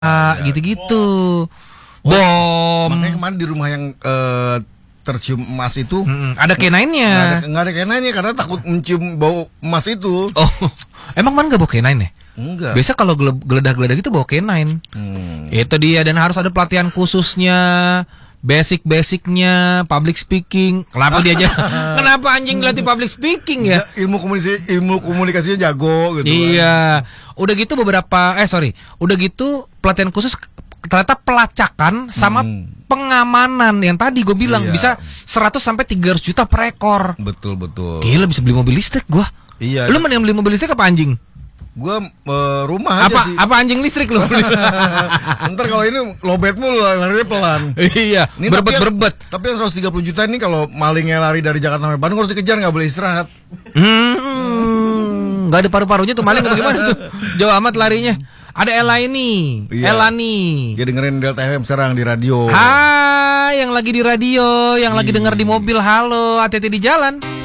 gitu-gitu. Bom. Makanya kemarin di rumah yang tercium emas itu ada K9-nya. Nggak ada K9-nya karena takut mencium bau emas itu. Oh, emang mana nggak bawa K9 ya? Enggak. Biasa kalau geledah-geledah gitu bawa K9. Itu dia, dan harus ada pelatihan khususnya, basic-basicnya, public speaking. Kenapa dia aja? Kenapa anjing dilatih public speaking ya? Ilmu komunikasinya jago gitu. Iya. Udah gitu udah gitu pelatihan khusus ternyata pelacakan sama pengamanan yang tadi gue bilang bisa 100 sampai 300 juta per ekor. Betul. Gila, bisa beli mobil listrik gua. Iya. Lu mending beli mobil listrik apa anjing? Gua rumah aja sih. Apa anjing listrik lu? Ntar kalau ini lobet mulu, larinya pelan. Iya. Berbet. Tapi yang 130 juta ini kalau malingnya lari dari Jakarta sampai Bandung harus dikejar, nggak boleh istirahat. Nggak ada paru-parunya tuh maling atau gimana tuh? Jauh amat larinya. Ada Ella ini, Ella nih. Dia dengerin Delta FM sekarang di radio. Hai, yang lagi di radio, yang lagi denger di mobil, halo, hati-hati di jalan.